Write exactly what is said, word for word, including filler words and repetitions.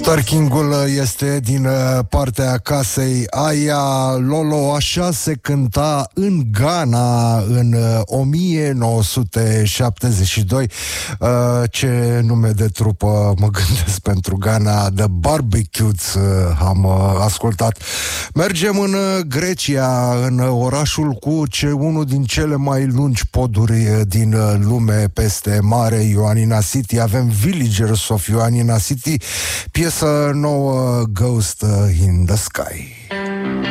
Twerking-ul este din partea casei Aya Lolo. Așa se cânta în Ghana în o mie nouă sute șaptezeci și doi. Ce nume de trupă mă gândesc pentru Ghana. The Barbecues am ascultat. Mergem în Grecia, în orașul cu ce unul din cele mai lungi poduri din lume peste mare, Ioannina City. Avem Villagers of Ioannina City, piesă nouă, Ghost in the Sky.